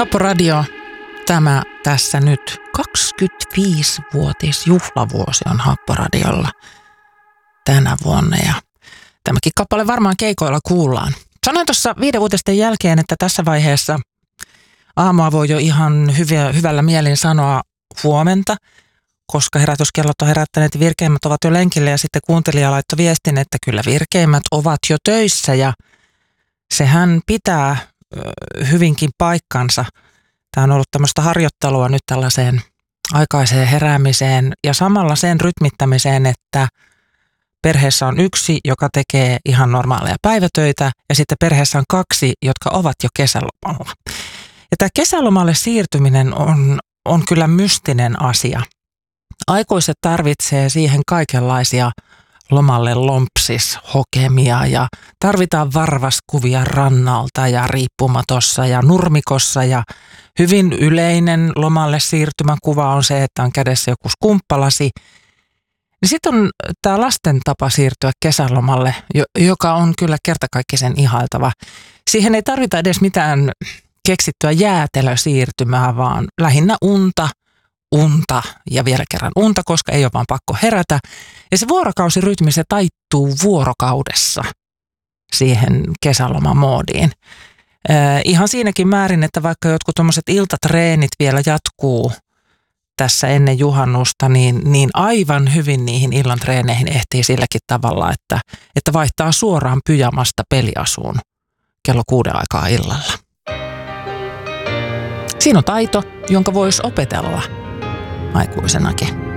Happo Radio, tämä tässä nyt 25-vuotisjuhlavuosi on Happo Radiolla tänä vuonna ja tämäkin kappale varmaan keikoilla kuullaan. Sanoin tuossa 5 uutisten jälkeen, että tässä vaiheessa aamua voi jo ihan hyvällä mielin sanoa huomenta, koska herätyskellot on herättäneet, virkeimmät ovat jo lenkillä ja sitten kuuntelija laittoi viestin, että kyllä virkeimmät ovat jo töissä ja sehän pitää hyvinkin paikkansa. Tämä on ollut tämmöistä harjoittelua nyt tällaiseen aikaiseen heräämiseen ja samalla sen rytmittämiseen, että perheessä on yksi, joka tekee ihan normaaleja päivätöitä ja sitten perheessä on 2, jotka ovat jo kesälomalla. Ja tämä kesälomalle siirtyminen on kyllä mystinen asia. Aikuiset tarvitsee siihen kaikenlaisia lomalle lompsis hokemia ja tarvitaan varvaskuvia rannalta ja riippumatossa ja nurmikossa ja hyvin yleinen lomalle siirtymäkuva on se, että on kädessä joku skumppalasi. Sitten on tämä lasten tapa siirtyä kesälomalle, joka on kyllä kertakaikkisen ihailtava. Siihen ei tarvita edes mitään keksittyä jäätelösiirtymää, vaan lähinnä unta ja vielä kerran unta, koska ei ole vaan pakko herätä. Ja se vuorokausirytmi, se taittuu vuorokaudessa siihen kesälomamoodiin. Ihan siinäkin määrin, että vaikka jotkut tommoset iltatreenit vielä jatkuu tässä ennen juhannusta, niin aivan hyvin niihin illan treeneihin ehtii silläkin tavalla, että vaihtaa suoraan pyjamasta peliasuun kello 6 aikaa illalla. Siinä on taito, jonka voisi opetella aikuisenakin.